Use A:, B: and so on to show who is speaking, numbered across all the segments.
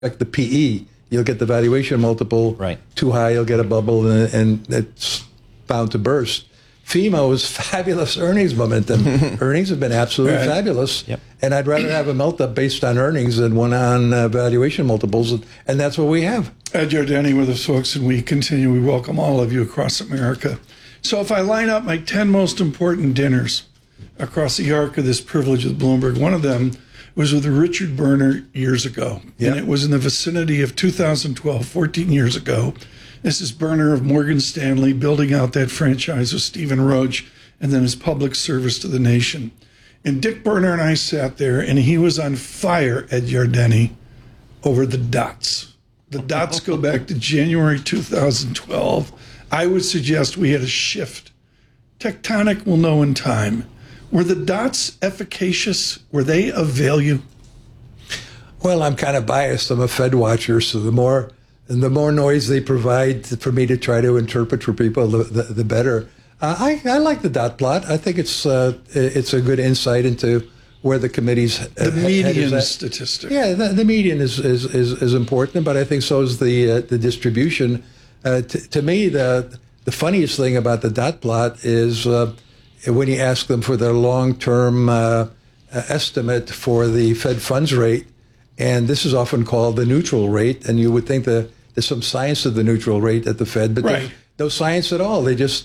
A: like the PE, you'll get the valuation multiple.
B: Right.
A: Too high, you'll get a bubble, and it's bound to burst. FEMO's fabulous earnings momentum. Earnings have been absolutely fabulous.
B: Yep.
A: And I'd rather have a melt-up based on earnings than one on valuation multiples, and that's what we have.
C: Ed Yardeni with us, folks, and we continue. We welcome all of you across America. So if I line up my 10 most important dinners across the arc of this privilege with Bloomberg, one of them was with Richard Berner years ago.
A: Yep.
C: And it was in the vicinity of 2012, 14 years ago. This is Berner of Morgan Stanley building out that franchise with Stephen Roach and then his public service to the nation. And Dick Berner and I sat there, and he was on fire, Ed Yardeni, over the dots. The dots go back to January 2012. I would suggest we had a shift. Tectonic will know in time. Were the dots efficacious? Were they of value?
A: Well, I'm kind of biased. I'm a Fed watcher, so the more noise they provide for me to try to interpret for people, the better. I like the dot plot. I think it's a good insight into where the committee's
C: the median statistic.
A: Yeah, the median is important, but I think so is the distribution. To me, the funniest thing about the dot plot is when you ask them for their long-term estimate for the Fed funds rate, and this is often called the neutral rate, and you would think that there's some science to the neutral rate at the Fed, but there's no science at all. They just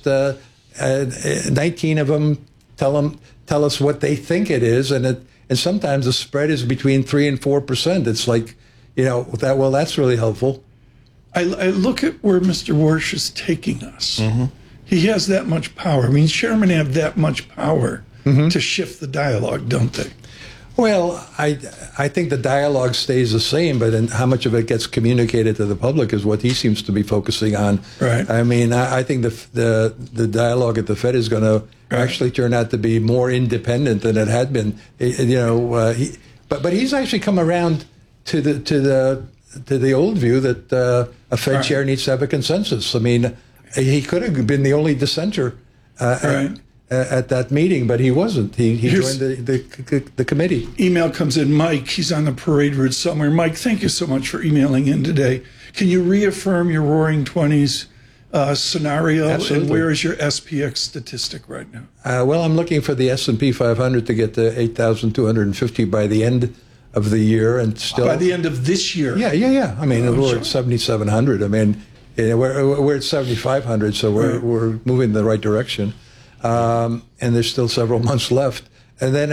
A: 19 of them tell us what they think it is, and sometimes the spread is between 3% and 4%. It's like, that's really helpful.
C: I look at where Mr. Warsh is taking us. Mm-hmm. He has that much power. I mean, chairmen have that much power to shift the dialogue, don't they?
A: Well, I think the dialogue stays the same, but how much of it gets communicated to the public is what he seems to be focusing on.
C: Right.
A: I mean, I think the dialogue at the Fed is going to actually turn out to be more independent than it had been. But he's actually come around to the old view that a Fed chair needs to have a consensus. I mean, he could have been the only dissenter at that meeting, but he wasn't. He joined the committee.
C: Email comes in. Mike, he's on the parade route somewhere. Mike, thank you so much for emailing in today. Can you reaffirm your Roaring 20s scenario?
A: Absolutely.
C: And where is your SPX statistic right now?
A: Well, I'm looking for the S&P 500 to get to 8,250 by the end of the year, and still
C: by the end of this year.
A: Yeah. I mean, we're at 7,700. I mean, we're at 7,500, so we're moving in the right direction. And there's still several months left. And then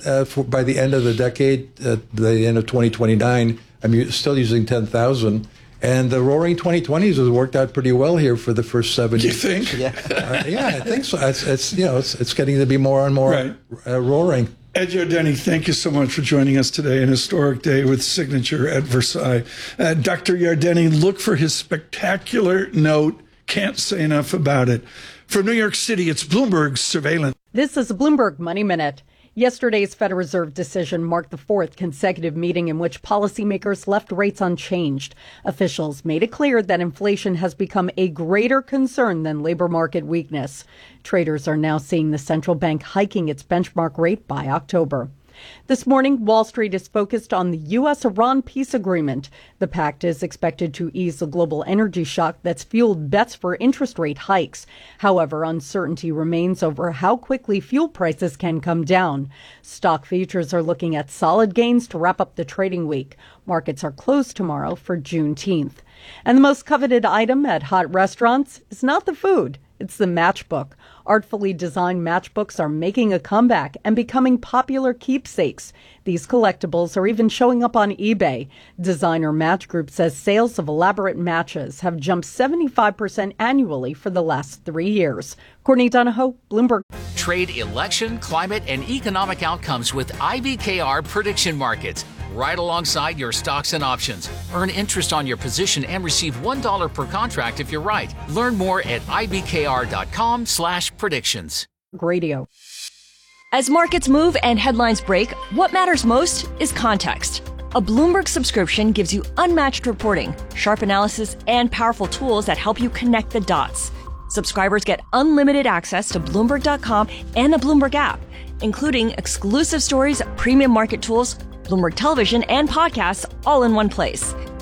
A: by the end of the decade, the end of 2029, I'm still using 10,000. And the Roaring 2020s has worked out pretty well here for the first 7 years.
C: You think?
A: Yeah, I think so. It's getting to be more and more roaring.
C: Ed Yardeni, thank you so much for joining us today. An historic day with Signature at Versailles. Dr. Yardeni, look for his spectacular note. Can't say enough about it. From New York City, it's Bloomberg Surveillance.
D: This is a Bloomberg Money Minute. Yesterday's Federal Reserve decision marked the fourth consecutive meeting in which policymakers left rates unchanged. Officials made it clear that inflation has become a greater concern than labor market weakness. Traders are now seeing the central bank hiking its benchmark rate by October. This morning, Wall Street is focused on the U.S.-Iran peace agreement. The pact is expected to ease the global energy shock that's fueled bets for interest rate hikes. However, uncertainty remains over how quickly fuel prices can come down. Stock futures are looking at solid gains to wrap up the trading week. Markets are closed tomorrow for Juneteenth. And the most coveted item at hot restaurants is not the food. It's the matchbook. Artfully designed matchbooks are making a comeback and becoming popular keepsakes. These collectibles are even showing up on eBay. Designer Match Group says sales of elaborate matches have jumped 75% annually for the last 3 years. Courtney Donahoe, Bloomberg.
E: Trade election, climate, and economic outcomes with IBKR prediction markets. Right alongside your stocks and options. Earn interest on your position and receive $1 per contract if you're right. Learn more at ibkr.com/predictions.
D: Radio.
F: As markets move and headlines break, what matters most is context. A Bloomberg subscription gives you unmatched reporting, sharp analysis, and powerful tools that help you connect the dots. Subscribers get unlimited access to Bloomberg.com and the Bloomberg app, including exclusive stories, premium market tools, Bloomberg Television and podcasts all in one place.